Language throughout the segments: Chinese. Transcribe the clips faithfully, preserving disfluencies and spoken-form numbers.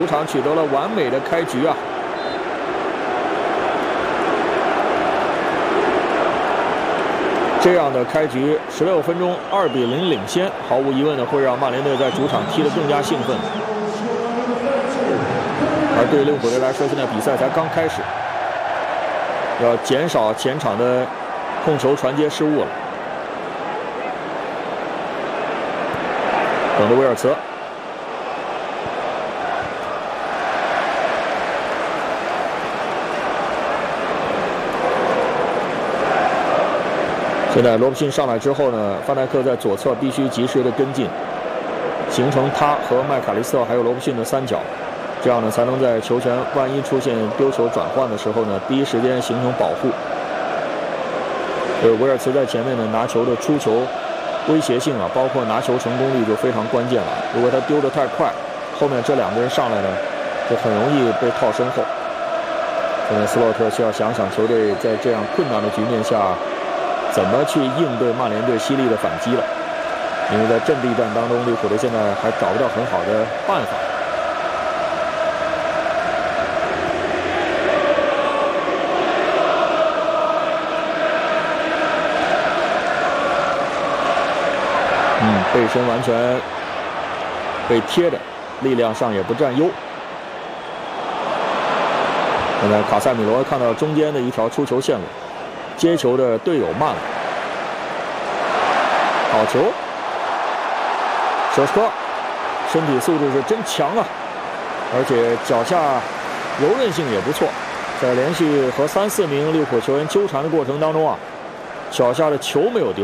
主场取得了完美的开局啊！这样的开局，十六分钟二比零领先，毫无疑问的会让曼联队在主场踢得更加兴奋。而对利物浦队来说，现在比赛才刚开始，要减少前场的控球传接失误了。等着威尔茨。 现在罗布逊上来之后呢，范戴克在左侧必须及时的跟进，形成他和麦卡利斯特还有罗布逊的三角，这样呢才能在球权万一出现丢球转换的时候呢，第一时间形成保护。呃，维尔茨在前面呢拿球的出球威胁性啊，包括拿球成功率就非常关键了。如果他丢得太快，后面这两个人上来呢，就很容易被套身后。现在斯洛特需要想想球队在这样困难的局面下。 怎么去应对曼联队犀利的反击了？因为在阵地战当中，利物浦队现在还找不到很好的办法。嗯，背身完全被贴着，力量上也不占优。现在卡塞米罗看到中间的一条出球线路。 接球的队友慢了，好球！舍斯科身体素质是真强啊，而且脚下柔韧性也不错。在连续和三四名利物浦球员纠缠的过程当中啊，脚下的球没有丢。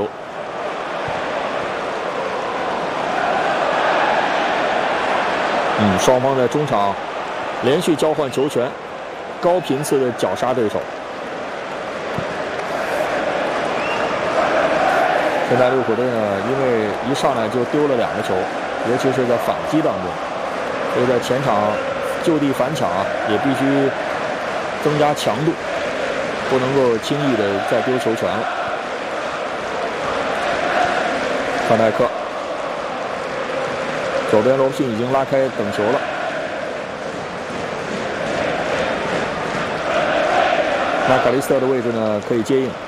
嗯，双方在中场连续交换球权，高频次的绞杀对手。 现在利物浦队呢，因为一上来就丢了两个球，尤其是在反击当中，所以在前场就地反抢啊，也必须增加强度，不能够轻易的再丢球权了。范戴克，左边罗布逊已经拉开等球了，那卡利斯特的位置呢可以接应。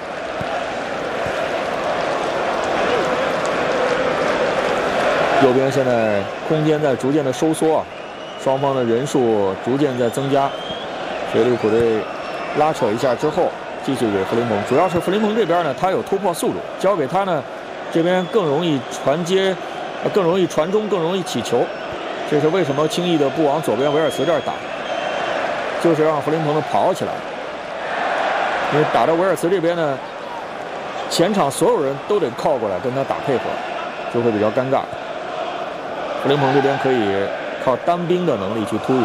右边现在空间在逐渐的收缩啊，双方的人数逐渐在增加，所以利物浦队拉扯一下之后，继续给弗林彭。主要是弗林彭这边呢，他有突破速度，交给他呢，这边更容易传接，更容易传中，更容易起球。这是为什么轻易的不往左边维尔茨这儿打，就是让弗林彭呢跑起来。因为打到维尔茨这边呢，前场所有人都得靠过来跟他打配合，就会比较尴尬。 弗林彭这边可以靠单兵的能力去突一突。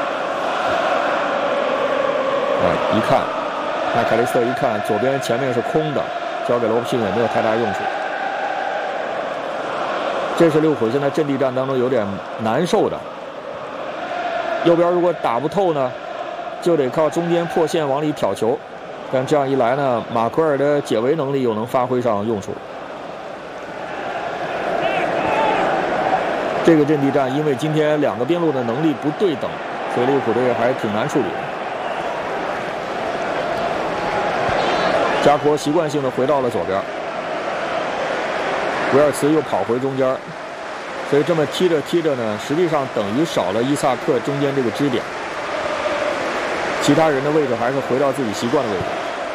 哎，一看，那凯利斯特一看左边前面是空的，交给罗布逊也没有太大用处。这是利物浦现在阵地战当中有点难受的。右边如果打不透呢，就得靠中间破线往里挑球。但这样一来呢，马奎尔的解围能力又能发挥上用处。 这个阵地战，因为今天两个边路的能力不对等，所以利物浦队还挺难处理的。加科习惯性的回到了左边，维尔茨又跑回中间，所以这么踢着踢着呢，实际上等于少了伊萨克中间这个支点，其他人的位置还是回到自己习惯的位置。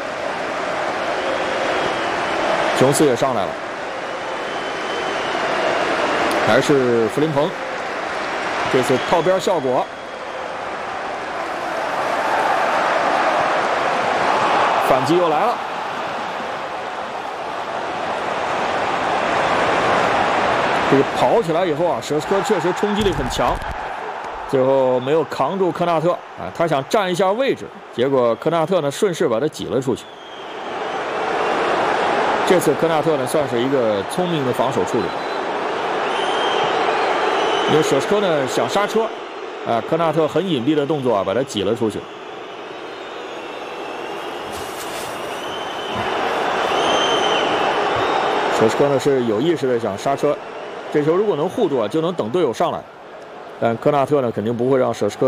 琼斯也上来了。 还是弗林彭，这次靠边效果，反击又来了。这个跑起来以后啊，舍斯科确实冲击力很强，最后没有扛住科纳特啊，他想占一下位置，结果科纳特呢顺势把他挤了出去。这次科纳特呢算是一个聪明的防守处理。 因为舍斯科呢想刹车，啊，科纳特很隐蔽的动作啊，把他挤了出去。舍斯科呢是有意识的想刹车，这球如果能护住啊，就能等队友上来。但科纳特呢肯定不会让舍斯科。